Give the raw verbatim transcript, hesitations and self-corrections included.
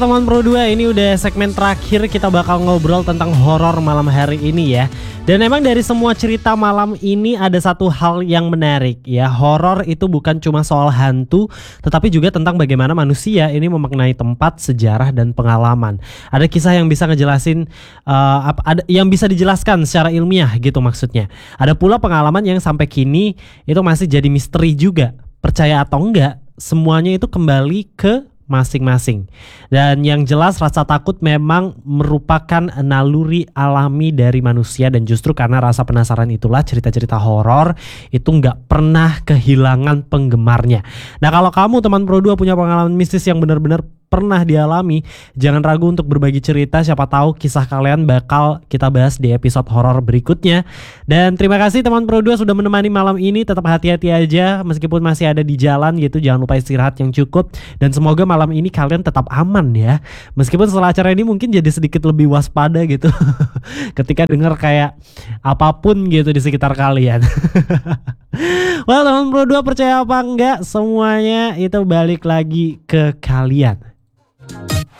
Teman Pro dua, ini udah segmen terakhir, kita bakal ngobrol tentang horor malam hari ini ya. Dan emang dari semua cerita malam ini ada satu hal yang menarik ya. Horor itu bukan cuma soal hantu, tetapi juga tentang bagaimana manusia ini memaknai tempat, sejarah, dan pengalaman. Ada kisah yang bisa ngejelasin uh, apa, ada yang bisa dijelaskan secara ilmiah gitu maksudnya. Ada pula pengalaman yang sampai kini itu masih jadi misteri juga. Percaya atau enggak, semuanya itu kembali ke masing-masing. Dan yang jelas rasa takut memang merupakan naluri alami dari manusia, dan justru karena rasa penasaran itulah cerita-cerita horor itu nggak pernah kehilangan penggemarnya. Nah, kalau kamu teman Pro dua punya pengalaman mistis yang benar-benar pernah dialami, jangan ragu untuk berbagi cerita, siapa tahu kisah kalian bakal kita bahas di episode horor berikutnya. Dan terima kasih teman Pro dua sudah menemani malam ini. Tetap hati-hati aja meskipun masih ada di jalan gitu, jangan lupa istirahat yang cukup, dan semoga malam ini kalian tetap aman ya. Meskipun setelah acara ini mungkin jadi sedikit lebih waspada gitu ketika dengar kayak apapun gitu di sekitar kalian. Well, teman Pro dua, percaya apa enggak, semuanya itu balik lagi ke kalian.